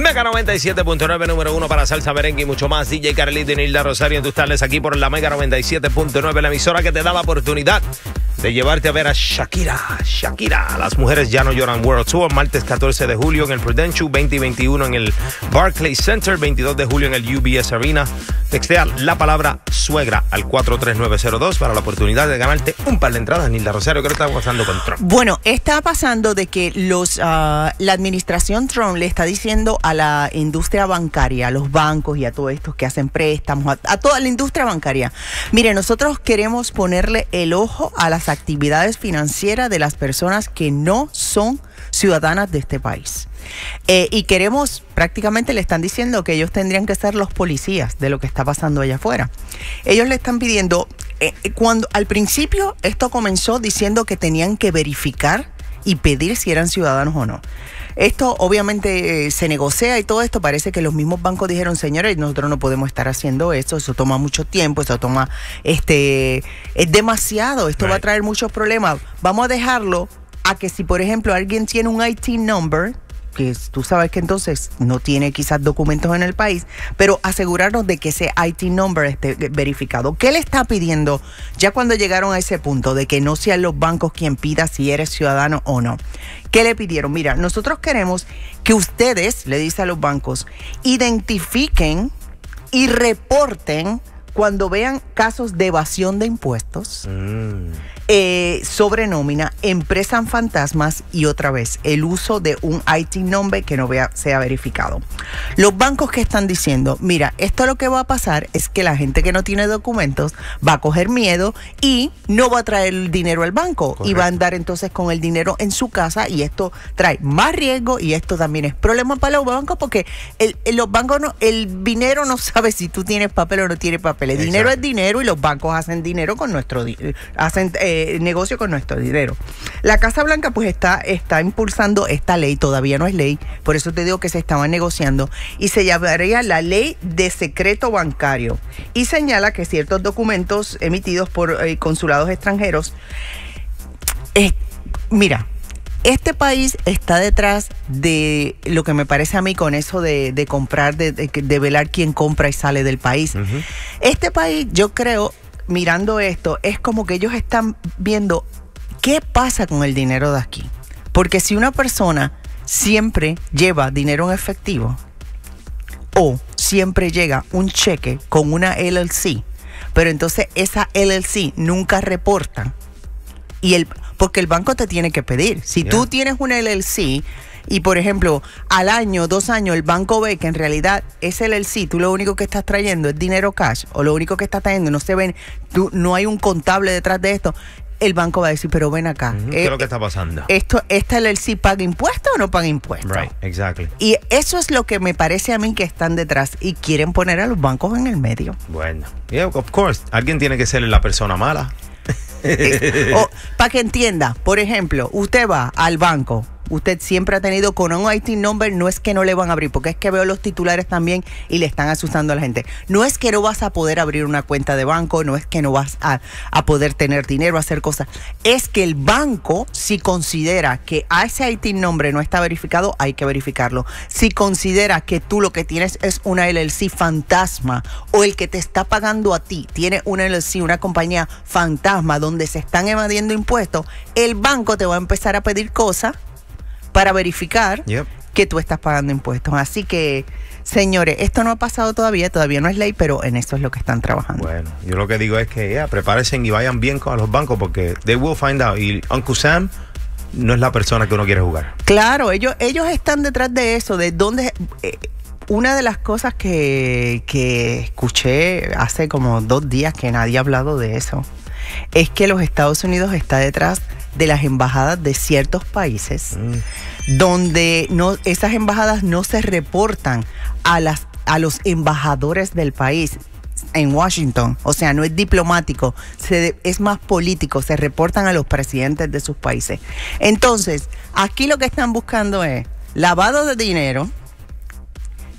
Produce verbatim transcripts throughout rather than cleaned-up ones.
Mega noventa y siete punto nueve, número uno para salsa, merengue y mucho más. D J Carlito y Nilda Rosario en tus tardes aquí por la Mega noventa y siete punto nueve, la emisora que te da la oportunidad de llevarte a ver a Shakira. Shakira, las mujeres ya no lloran World Tour, martes catorce de julio en el Prudential, veinte y veintiuno en el Barclays Center, veintidós de julio en el U B S Arena. Textea la palabra suegra al cuatro tres nueve cero dos para la oportunidad de ganarte un par de entradas. Nilda Rosario, ¿qué está pasando con Trump? Bueno, está pasando de que los uh, la administración Trump le está diciendo a la industria bancaria, a los bancos y a todos estos que hacen préstamos, a, a toda la industria bancaria, mire, nosotros queremos ponerle el ojo a las actividades financieras de las personas que no son ciudadanas de este país. Eh, y queremos, prácticamente le están diciendo que ellos tendrían que ser los policías de lo que está pasando allá afuera. Ellos le están pidiendo, eh, cuando al principio esto comenzó diciendo que tenían que verificar y pedir si eran ciudadanos o no. Esto obviamente eh, se negocia y todo esto, parece que los mismos bancos dijeron, señores, nosotros no podemos estar haciendo esto, eso toma mucho tiempo, eso toma, este, es demasiado, esto right. va a traer muchos problemas. Vamos a dejarlo a que si, por ejemplo, alguien tiene un I T number, que tú sabes que entonces no tiene quizás documentos en el país, pero asegurarnos de que ese I T number esté verificado. ¿Qué le está pidiendo ya cuando llegaron a ese punto de que no sean los bancos quien pida si eres ciudadano o no? ¿Qué le pidieron? Mira, nosotros queremos que ustedes, le dice a los bancos, identifiquen y reporten cuando vean casos de evasión de impuestos, mm. eh, sobre nómina, empresas fantasmas y otra vez el uso de un I T number que no vea, sea verificado. Los bancos que están diciendo, mira, esto lo que va a pasar es que la gente que no tiene documentos va a coger miedo y no va a traer el dinero al banco. Correcto. Y va a andar entonces con el dinero en su casa y esto trae más riesgo y esto también es problema para los bancos porque el, el, los bancos no, el dinero no sabe si tú tienes papel o no tienes papel. El dinero Exacto. es dinero y los bancos hacen dinero con nuestro hacen eh, negocio con nuestro dinero. La Casa Blanca pues está, está impulsando esta ley, todavía no es ley, por eso te digo que se estaban negociando y se llamaría la ley de secreto bancario y señala que ciertos documentos emitidos por eh, consulados extranjeros, eh, mira, este país está detrás de lo que me parece a mí con eso de, de comprar, de, de, de velar quién compra y sale del país. Uh-huh. Este país, yo creo, mirando esto, es como que ellos están viendo qué pasa con el dinero de aquí. Porque si una persona siempre lleva dinero en efectivo o siempre llega un cheque con una L L C, pero entonces esa L L C nunca reporta y el... Porque el banco te tiene que pedir. Si yeah. tú tienes una L L C y, por ejemplo, al año, dos años, el banco ve que en realidad ese L L C, tú lo único que estás trayendo es dinero cash, o lo único que estás trayendo, no se ven, tú, no hay un contable detrás de esto, el banco va a decir, pero ven acá. Uh-huh. ¿Qué eh, es lo que está pasando? Esto, ¿Esta L L C paga impuestos o no paga impuestos? Right, exactly. Y eso es lo que me parece a mí que están detrás y quieren poner a los bancos en el medio. Bueno, yeah, of course, alguien tiene que ser la persona mala. Para que entienda, por ejemplo, usted va al banco, usted siempre ha tenido con un I T number, no es que no le van a abrir, porque es que veo los titulares también y le están asustando a la gente. No es que no vas a poder abrir una cuenta de banco, no es que no vas a, a poder tener dinero, hacer cosas. Es que el banco, si considera que a ese I T number no está verificado, hay que verificarlo. Si considera que tú lo que tienes es una L L C fantasma o el que te está pagando a ti tiene una L L C, una compañía fantasma donde se están evadiendo impuestos, el banco te va a empezar a pedir cosas para verificar yep. que tú estás pagando impuestos. Así que, señores, esto no ha pasado todavía, todavía no es ley, pero en eso es lo que están trabajando. Bueno, yo lo que digo es que yeah, prepárense y vayan bien con los bancos porque they will find out. Y Uncle Sam no es la persona que uno quiere jugar. Claro, ellos, ellos están detrás de eso, de dónde... Eh, una de las cosas que, que escuché hace como dos días que nadie ha hablado de eso, es que los Estados Unidos está detrás de las embajadas de ciertos países, mm. donde no, esas embajadas no se reportan a, las, a los embajadores del país en Washington, o sea, no es diplomático, se, es más político, se reportan a los presidentes de sus países. Entonces, aquí lo que están buscando es lavado de dinero,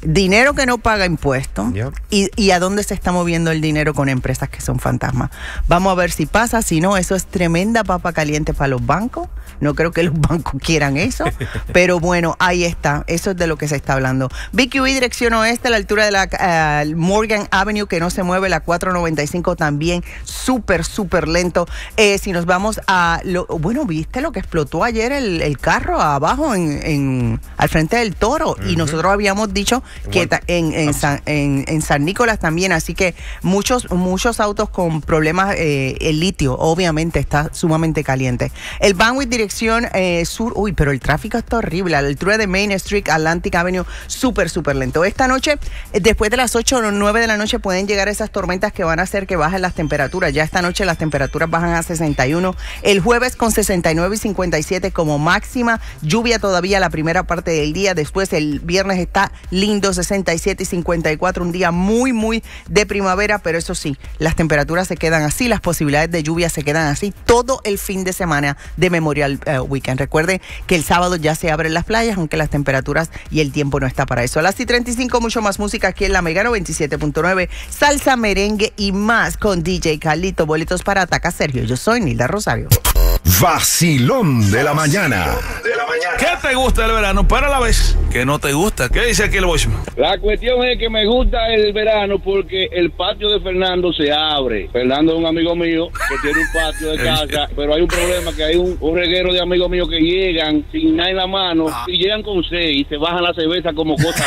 dinero que no paga impuestos Yep. y, y a dónde se está moviendo el dinero con empresas que son fantasmas. Vamos a ver si pasa, si no, eso es tremenda papa caliente para los bancos. No creo que los bancos quieran eso, pero bueno, ahí está, eso es de lo que se está hablando. B Q E dirección oeste a la altura de la uh, Morgan Avenue, que no se mueve, la cuatro noventa y cinco también, súper, súper lento. Eh, si nos vamos a, lo, bueno, ¿viste lo que explotó ayer el, el carro abajo en, en al frente del Toro? Uh-huh. Y nosotros habíamos dicho que ta, en, en, San, en, en San Nicolás también, así que muchos, muchos autos con problemas, eh, el litio obviamente está sumamente caliente. El bandwidth dirección Eh, sur, uy, pero el tráfico está horrible, a la altura de Main Street, Atlantic Avenue, súper, súper lento. Esta noche, eh, después de las ocho o nueve de la noche, pueden llegar esas tormentas que van a hacer que bajen las temperaturas. Ya esta noche las temperaturas bajan a sesenta y uno. El jueves con sesenta y nueve y cincuenta y siete como máxima. Lluvia todavía la primera parte del día. Después el viernes está lindo, sesenta y siete y cincuenta y cuatro. Un día muy, muy de primavera, pero eso sí, las temperaturas se quedan así, las posibilidades de lluvia se quedan así todo el fin de semana de Memorial Uh, weekend. Recuerden que el sábado ya se abren las playas, aunque las temperaturas y el tiempo no está para eso. A las treinta y cinco, mucho más música aquí en la Mega noventa y siete punto nueve. Salsa, merengue y más con D J Carlito. Boletos para Ataca Sergio. Yo soy Nilda Rosario. Vacilón de la mañana. De la mañana. ¿Qué te gusta del verano? Pero a la vez, ¿qué no te gusta? ¿Qué dice aquí el voicemail? La cuestión es que me gusta el verano porque el patio de Fernando se abre. Fernando es un amigo mío que tiene un patio de casa, pero hay un problema, que hay un, un reguero de amigos míos que llegan sin nada en la mano ah. y llegan con seis y se bajan la cerveza como cosa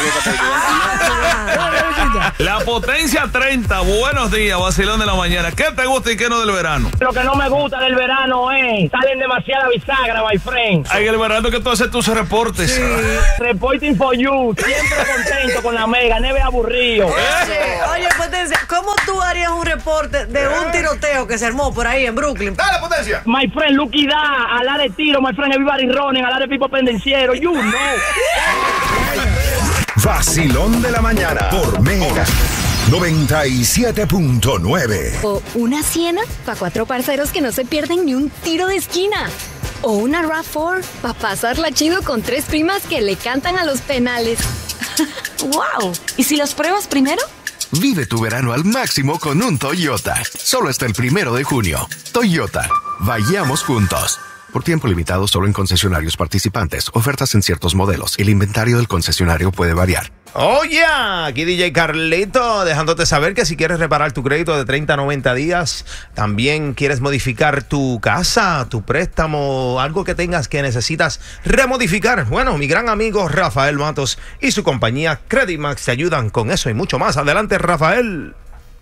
loca. La potencia treinta, buenos días, vacilón de la mañana. ¿Qué te gusta y qué no del verano? Lo que no me gusta del verano es, salen demasiada bisagra, my friend. Ay, el verano que tú haces tus reportes. Sí. Reporting for you, siempre contento con la Mega, neve aburrido. Oye, oye, Potencia, ¿cómo tú harías un reporte de un tiroteo que se armó por ahí en Brooklyn? Dale, Potencia. My friend, Lucky Da, a la de tiro, my friend, everybody running, a la de pipo pendenciero, you know. Vacilón de la mañana por Mega noventa y siete punto nueve. O una siena para cuatro parceros que no se pierden ni un tiro de esquina. O una RAV cuatro para pasarla chido con tres primas que le cantan a los penales. ¡Wow! ¿Y si los pruebas primero? Vive tu verano al máximo con un Toyota. Solo hasta el primero de junio. Toyota. Vayamos juntos. Por tiempo limitado solo en concesionarios participantes. Ofertas en ciertos modelos. El inventario del concesionario puede variar. Oye, yeah. Aquí D J Carlito, dejándote saber que si quieres reparar tu crédito de treinta a noventa días, también quieres modificar tu casa, tu préstamo, algo que tengas que necesitas remodificar. Bueno, mi gran amigo Rafael Matos y su compañía Credit Max te ayudan con eso y mucho más. Adelante, Rafael.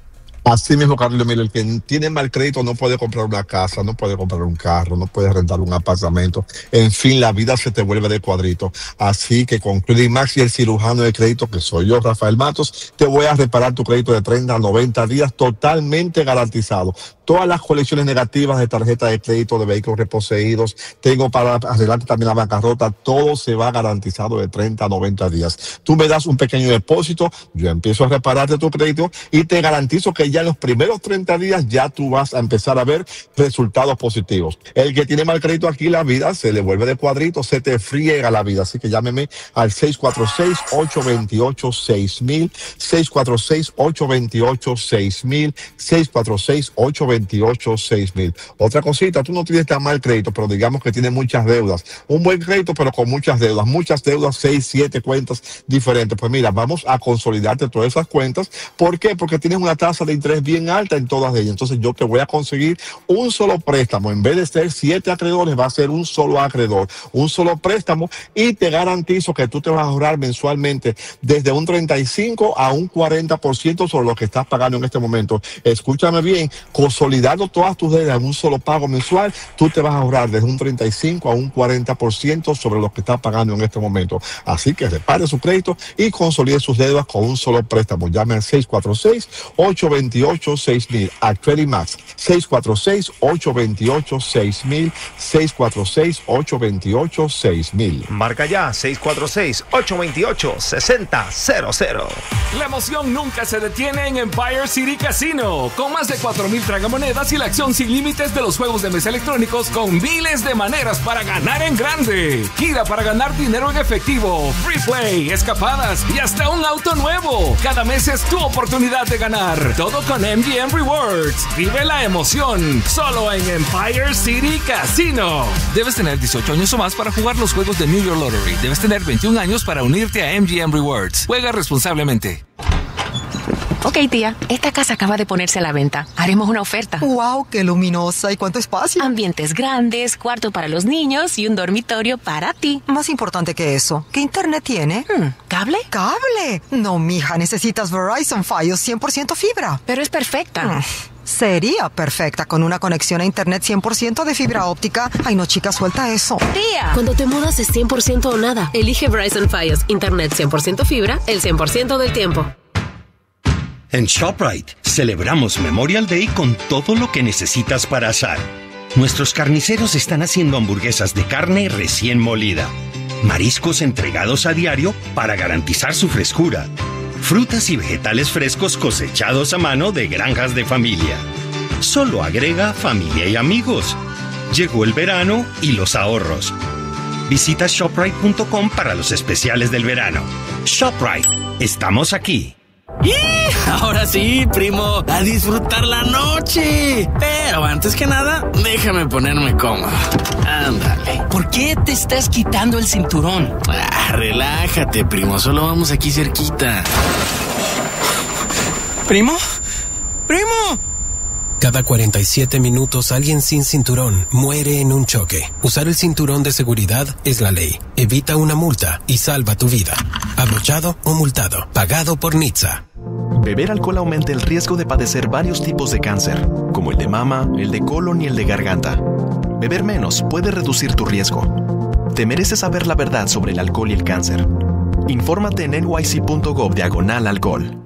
Así mismo, Carlos, mire, el que tiene mal crédito no puede comprar una casa, no puede comprar un carro, no puede rentar un apartamento. En fin, la vida se te vuelve de cuadrito. Así que con Credit Max y el cirujano de crédito, que soy yo, Rafael Matos, te voy a reparar tu crédito de treinta a noventa días totalmente garantizado. Todas las colecciones negativas de tarjeta de crédito, de vehículos reposeídos, tengo para arreglarte también la bancarrota, todo se va garantizado de treinta a noventa días. Tú me das un pequeño depósito, yo empiezo a repararte tu crédito y te garantizo que ya en los primeros treinta días ya tú vas a empezar a ver resultados positivos. El que tiene mal crédito aquí, la vida se le vuelve de cuadrito, se te friega la vida. Así que llámeme al seis cuatro seis, ocho dos ocho, seis mil, seis cuatro seis, ocho dos ocho, seis mil, seis cuatro seis, ocho dos ocho, seis mil. Otra cosita, tú no tienes tan mal crédito, pero digamos que tienes muchas deudas. Un buen crédito, pero con muchas deudas. Muchas deudas, seis, siete cuentas diferentes. Pues mira, vamos a consolidarte todas esas cuentas. ¿Por qué? Porque tienes una tasa de interés bien alta en todas ellas. Entonces yo te voy a conseguir un solo préstamo. En vez de ser siete acreedores, va a ser un solo acreedor. Un solo préstamo y te garantizo que tú te vas a ahorrar mensualmente desde un treinta y cinco a un cuarenta por ciento sobre lo que estás pagando en este momento. Escúchame bien, consolidando todas tus deudas en un solo pago mensual, tú te vas a ahorrar desde un treinta y cinco a un cuarenta por ciento sobre lo que estás pagando en este momento. Así que repare su crédito y consolide sus deudas con un solo préstamo. Llame al seis cuatro seis, ocho dos ocho, seis mil a Credit Max. seis cuatro seis, ocho dos ocho, seis mil, seis cuatro seis, ocho dos ocho, seis mil. Marca ya seis cuatro seis, ocho dos ocho, seis cero cero cero. La emoción nunca se detiene en Empire City Casino. Con más de cuatro mil tragamonedas monedas y la acción sin límites de los juegos de mesa electrónicos con miles de maneras para ganar en grande. Gira para ganar dinero en efectivo, free play, escapadas y hasta un auto nuevo. Cada mes es tu oportunidad de ganar. Todo con M G M Rewards. Vive la emoción. Solo en Empire City Casino. Debes tener dieciocho años o más para jugar los juegos de New York Lottery. Debes tener veintiún años para unirte a M G M Rewards. Juega responsablemente. Ok, tía, esta casa acaba de ponerse a la venta. Haremos una oferta. ¡Wow! ¡Qué luminosa! ¿Y cuánto espacio? Ambientes grandes, cuarto para los niños y un dormitorio para ti. Más importante que eso, ¿qué internet tiene? Hmm, ¿Cable? ¿Cable? No, mija, necesitas Verizon Fios cien por ciento fibra. Pero es perfecta. Hmm. Sería perfecta con una conexión a internet cien por ciento de fibra óptica. Ay, no, chica, suelta eso. ¡Tía! Cuando te mudas es cien por ciento o nada. Elige Verizon Fios, internet cien por ciento fibra, el cien por ciento del tiempo. En ShopRite, celebramos Memorial Day con todo lo que necesitas para asar. Nuestros carniceros están haciendo hamburguesas de carne recién molida, mariscos entregados a diario para garantizar su frescura, frutas y vegetales frescos cosechados a mano de granjas de familia. Solo agrega familia y amigos. Llegó el verano y los ahorros. Visita shoprite punto com para los especiales del verano. ShopRite, estamos aquí. ¡Y! Ahora sí, primo, a disfrutar la noche. Pero antes que nada, déjame ponerme cómodo. Ándale. ¿Por qué te estás quitando el cinturón? Ah, relájate, primo, solo vamos aquí cerquita. ¿Primo? ¡Primo! Cada cuarenta y siete minutos alguien sin cinturón muere en un choque. Usar el cinturón de seguridad es la ley. Evita una multa y salva tu vida. Abrochado o multado. Pagado por N H T S A. Beber alcohol aumenta el riesgo de padecer varios tipos de cáncer, como el de mama, el de colon y el de garganta. Beber menos puede reducir tu riesgo. Te mereces saber la verdad sobre el alcohol y el cáncer. Infórmate en N Y C punto gov diagonal alcohol.